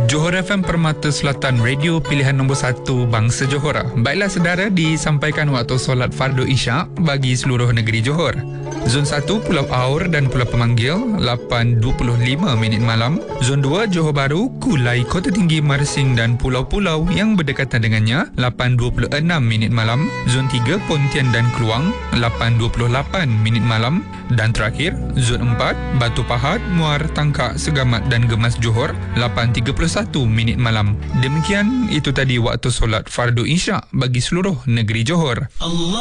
Johor FM Permata Selatan, radio pilihan nombor 1 bangsa Johor. Baiklah saudara, disampaikan waktu solat fardu isyak bagi seluruh negeri Johor. Zon 1 Pulau Aur dan Pulau Pemanggil 8.25 minit malam. Zon 2 Johor Bahru, Kulai, Kota Tinggi, Mersing dan pulau-pulau yang berdekatan dengannya 8.26 minit malam. Zon 3 Pontian dan Keluang 8.28 minit malam. Dan terakhir Zon 4 Batu Pahat, Muar, Tangkak, Segamat dan Gemas Johor 8.31 minit malam. Demikian itu tadi waktu solat fardu isyak bagi seluruh negeri Johor.